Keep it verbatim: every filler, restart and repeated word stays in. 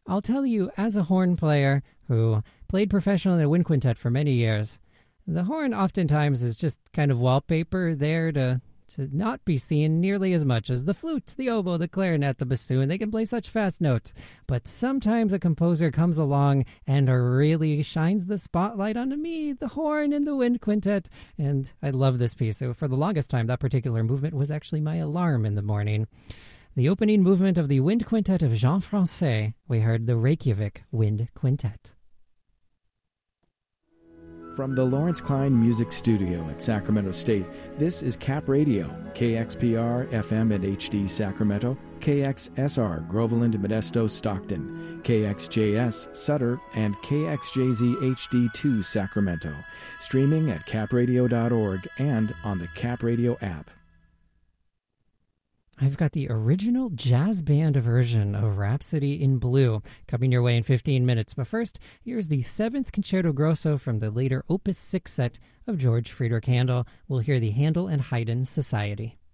I'll tell you, as a horn player who played professionally in a wind quintet for many years, the horn oftentimes is just kind of wallpaper there to to not be seen nearly as much as the flute, the oboe, the clarinet, the bassoon. They can play such fast notes. But sometimes a composer comes along and really shines the spotlight onto me, the horn in the wind quintet. And I love this piece. So for the longest time, that particular movement was actually my alarm in the morning. The opening movement of the wind quintet of Jean Francais, we heard the Reykjavik Wind Quintet. From the Lawrence Klein Music Studio at Sacramento State, this is Cap Radio, K X P R, F M and H D Sacramento, K X S R, Groveland, Modesto, Stockton, K X J S, Sutter, and K X J Z H D two, Sacramento. Streaming at cap radio dot org and on the Cap Radio app. I've got the original jazz band version of Rhapsody in Blue coming your way in fifteen minutes. But first, here's the seventh Concerto Grosso from the later Opus six set of George Friedrich Handel. We'll hear the Handel and Haydn Society.